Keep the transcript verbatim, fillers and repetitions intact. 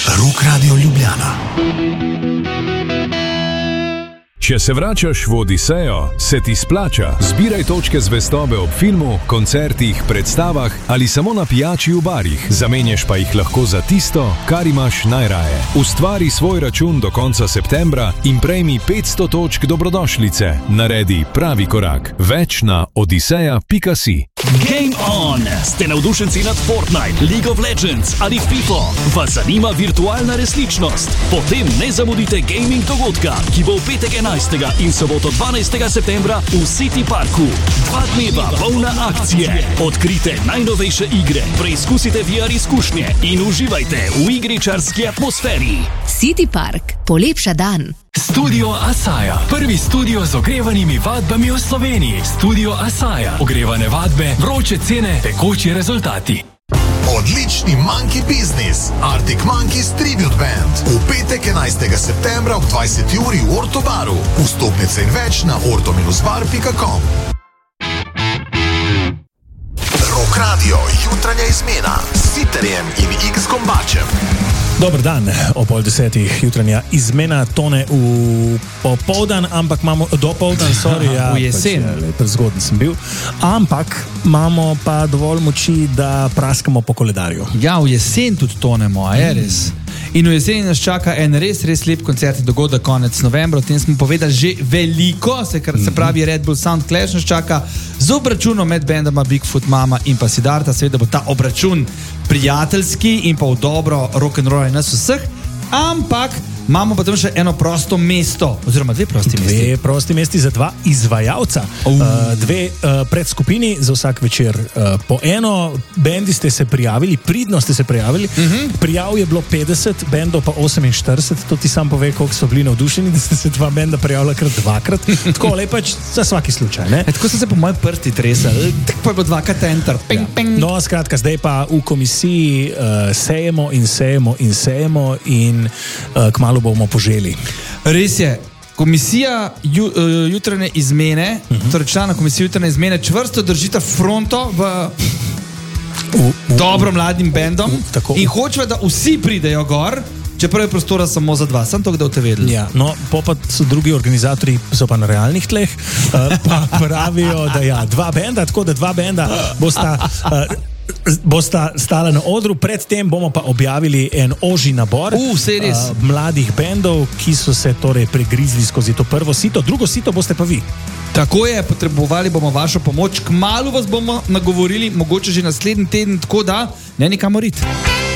Rock Radio Ljubljana. Če se vračaš v Odisejo, se ti splača. Zbiraj točke zvestobe ob filmu, koncertih, predstavah ali samo na pijači v barih. Zamenjaš pa jih lahko za tisto, kar imaš najraje. Ustvari svoj račun do konca septembra in prejmi petsto točk dobrodošlice. Naredi pravi korak. Več na odiseja pika si. Game on! Ste navdušenci nad Fortnite, League of Legends ali FIFA? Vas zanima virtualna resničnost? Potem ne zamudite gaming dogodka, ki bo v petek enajstega in soboto dvanajstega septembra v City Parku. Dva dneva polna akcije. Odkrite najnovejše igre, preizkusite V R izkušnje in uživajte v igričarski atmosferi. City Park. Polepša dan. Studio Asaja. Prvi studio z ogrevanimi vadbami v Sloveniji. Studio Asaja. Ogrevane vadbe, vroče cene, tekoči rezultati. Odlični Monkey Business, Arctic Monkeys Tribute Band. V petek enajstega septembra ob dvajseti uri v Ortobaru. Vstopnice in več na orto bar pika com. Rock Radio, jutranja izmena s Siterjem in X Gombačem. Dober dan, o pol desetih jutranja izmena tone v popoldan, ampak imamo dopoldan, sorry, ja, v jesen. Pač, zgodn sem bil, ampak imamo pa dovolj moči, da praskamo po koledarju. Ja, v jesen tudi tonemo, a je res. In v jeseni nas čaka en res, res lep koncertni dogodek konec novembra, o tem smo povedali že veliko, se, kar, se pravi Red Bull Sound Clash nas čaka z obračunom med bendama Bigfoot Mama in pa Siddharta. Seveda bo ta obračun prijateljski in pa v dobro rock'n'roll nas vseh, ampak imamo pa tam še eno prosto mesto, oziroma dve prosti mesti. Dve prosti mesti za dva izvajalca. Uh. Uh, dve uh, predskupini za vsak večer uh, po eno. Bendi ste se prijavili, pridno ste se prijavili. Uh-huh. Prijav je bilo petdeset, bendov pa oseminštirideset. To ti sam pove, koliko so bili navdušeni, da ste se dva benda prijavila krat dvakrat. Tako lepa za svaki slučaj, ne? E, tako so se po mojem prsti tresali, tako pa je bilo dvakrat enter. Ping, ping. No, skratka, zdaj pa v komisiji uh, sejemo in sejemo in sejemo in uh, kmalu bomo poželi. Res je. Komisija ju, uh, jutranje izmene, uh-huh. torej člana komisije jutranje izmene čvrsto držita fronto v, v, v dobro mladim bendom v, in hoče, da vsi pridejo gor, čeprav je prostora samo za dva. Sam to, da boste vedeli. Ja, no, pa so drugi organizatorji, so pa na realnih tleh, uh, pa pravijo, da ja, dva benda, tako da dva benda bosta... Uh, bosta stala na odru, predtem bomo pa objavili en ožji nabor uh, uh, mladih bendov, ki so se torej pregrizli skozi to prvo sito, drugo sito boste pa vi. Tako je, potrebovali bomo vašo pomoč, kmalu vas bomo nagovorili, mogoče že naslednji teden, tako da ne nikamor iti.